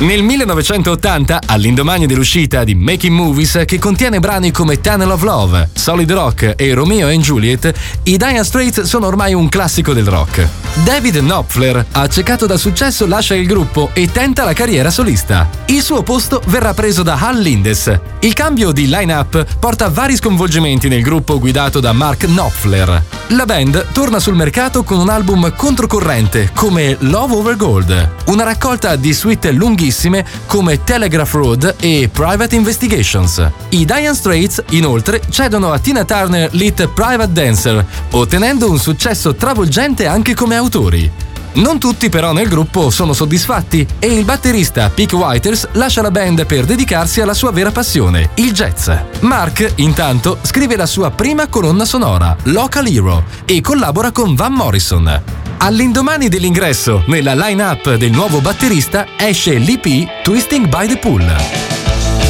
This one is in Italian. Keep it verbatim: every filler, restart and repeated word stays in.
Nel millenovecentottanta, all'indomani dell'uscita di Making Movies, che contiene brani come Tunnel of Love, Solid Rock e Romeo and Juliet, i Dire Straits sono ormai un classico del rock. David Knopfler, accecato dal successo, lascia il gruppo e tenta la carriera solista. Il suo posto verrà preso da Hal Lindes. Il cambio di line-up porta a vari sconvolgimenti nel gruppo guidato da Mark Knopfler. La band torna sul mercato con un album controcorrente come Love Over Gold, una raccolta di suite lunghissime come Telegraph Road e Private Investigations. I Dire Straits, inoltre, cedono a Tina Turner l'hit Private Dancer, ottenendo un successo travolgente anche come autori. Non tutti però nel gruppo sono soddisfatti e il batterista Pete Withers lascia la band per dedicarsi alla sua vera passione, il jazz. Mark, intanto, scrive la sua prima colonna sonora, Local Hero, e collabora con Van Morrison. All'indomani dell'ingresso nella line-up del nuovo batterista esce l'E P Twisting by the Pool.